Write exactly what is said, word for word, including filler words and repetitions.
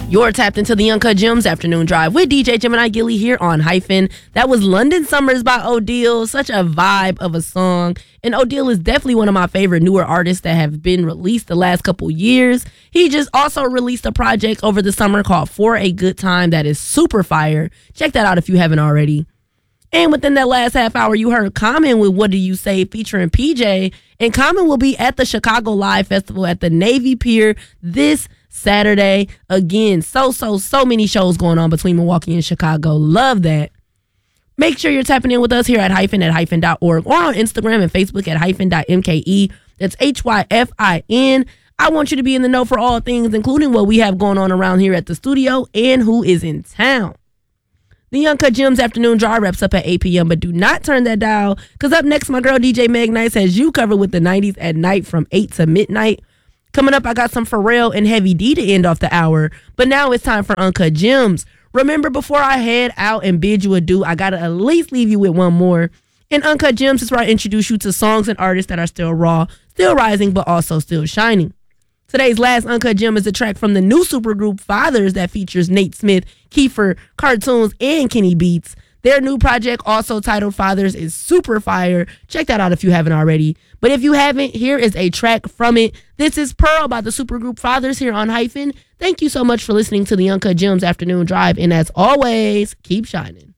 You're tapped into the Uncut Gems Afternoon Drive with D J Gemini Gilly here on Hyphen. That was London Summers by Odile. Such a vibe of a song. And Odile is definitely one of my favorite newer artists that have been released the last couple years. He just also released a project over the summer called For a Good Time that is super fire. Check that out if you haven't already. And within that last half hour, you heard Common with What Do You Say featuring P J. And Common will be at the Chicago Live Festival at the Navy Pier this Saturday. Again, so, so, so many shows going on between Milwaukee and Chicago. Love that. Make sure you're tapping in with us here at hyphen at hyphen dot org or on Instagram and Facebook at hyphen dot M K E. That's H Y F I N. I want you to be in the know for all things, including what we have going on around here at the studio and who is in town. The Uncut Gems Afternoon Drive wraps up at eight p.m., but do not turn that dial, because up next, my girl D J Meg Nice has you covered with the nineties at night from eight to midnight. Coming up, I got some Pharrell and Heavy D to end off the hour, but now it's time for Uncut Gems. Remember, before I head out and bid you adieu, I got to at least leave you with one more. In Uncut Gems is where I introduce you to songs and artists that are still raw, still rising, but also still shining. Today's last Uncut Gem is a track from the new supergroup Fathers that features Nate Smith, Kiefer, Cartoons, and Kenny Beats. Their new project, also titled Fathers, is super fire. Check that out if you haven't already. But if you haven't, here is a track from it. This is Pearl by the supergroup Fathers here on Hyphen. Thank you so much for listening to the Uncut Gems Afternoon Drive. And as always, keep shining.